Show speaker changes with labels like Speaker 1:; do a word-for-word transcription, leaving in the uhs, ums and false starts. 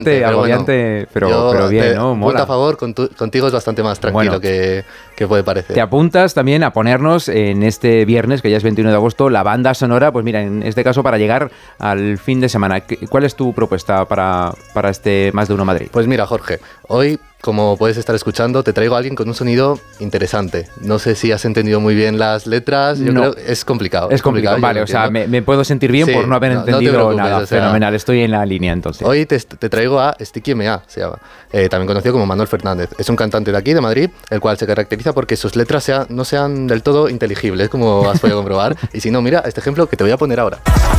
Speaker 1: pero agobiante, bueno, pero, pero bien, te, ¿no? Mola.
Speaker 2: Punto a favor, con tu, contigo es bastante más tranquilo bueno, que, que puede parecer.
Speaker 1: Te apuntas también a ponernos en este viernes, que ya es veintiuno de agosto, la banda sonora, pues mira, en este caso para llegar al fin de semana. ¿Cuál es tu propuesta para, para este Más de Uno Madrid?
Speaker 2: Pues mira, Jorge, hoy, como puedes estar escuchando, te traigo a alguien con un sonido interesante. No sé si has entendido muy bien las letras, yo
Speaker 1: no.
Speaker 2: creo que es complicado.
Speaker 1: Es complicado, complicado vale, o sea, me, me puedo sentir bien sí, por no haber no, entendido no nada. O sea, fenomenal, estoy en la línea entonces.
Speaker 2: Hoy te, te traigo a Sticky M A, se llama, eh, también conocido como Manuel Fernández. Es un cantante de aquí, de Madrid, el cual se caracteriza porque sus letras sea, no sean del todo inteligibles, como has podido comprobar. Y si no, mira este ejemplo que te voy a poner ahora.